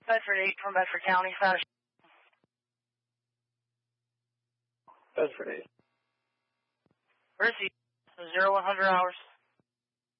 Bedford 8 from Bedford County. Bedford 8. Where's he? 0100 hours.